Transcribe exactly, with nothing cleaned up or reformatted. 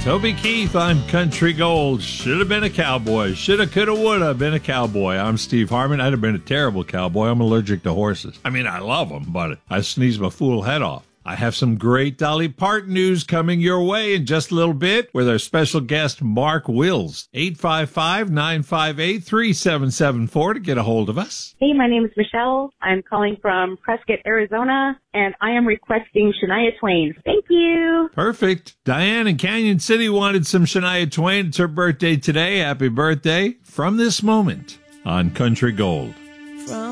Toby Keith on Country Gold. Should have been a cowboy. Shoulda, coulda, woulda been a cowboy. I'm Steve Harmon. I'd have been a terrible cowboy. I'm allergic to horses. I mean, I love them, but I sneeze my fool head off. I have some great Dolly Parton news coming your way in just a little bit with our special guest, Mark Wills. eight five five, nine five eight, three seven seven four to get a hold of us. Hey, my name is Michelle. I'm calling from Prescott, Arizona, and I am requesting Shania Twain. Thank you. Perfect. Diane in Canyon City wanted some Shania Twain. It's her birthday today. Happy birthday from this moment on Country Gold. From